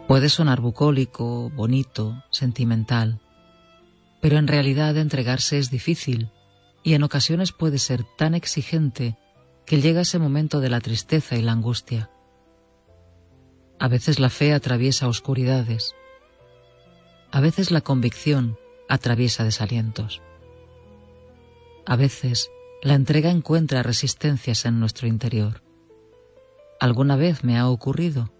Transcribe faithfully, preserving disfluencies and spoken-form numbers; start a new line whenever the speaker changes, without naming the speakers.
Puede sonar bucólico, bonito, sentimental, pero en realidad entregarse es difícil y en ocasiones puede ser tan exigente que llega ese momento de la tristeza y la angustia. A veces la fe atraviesa oscuridades, a veces la convicción atraviesa desalientos. A veces la entrega encuentra resistencias en nuestro interior. ¿Alguna vez me ha ocurrido?